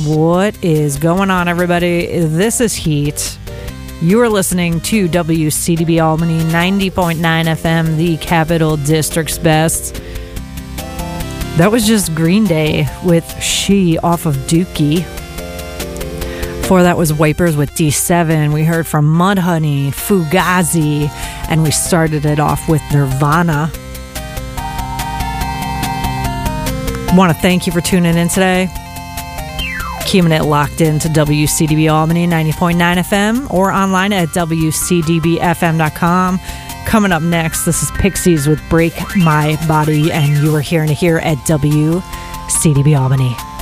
What is going on, everybody? This is Heat. You are listening to WCDB Albany 90.9 FM, the Capital District's best. That was just Green Day with She off of Dookie. Before that was Wipers with D7. We heard from Mudhoney, Fugazi, and we started it off with Nirvana. Want to thank you for tuning in today. Keeping it locked into WCDB Albany 90.9 FM or online at WCDBFM.com. Coming up next, this is Pixies with Break My Body, and you are hearing it here at WCDB Albany.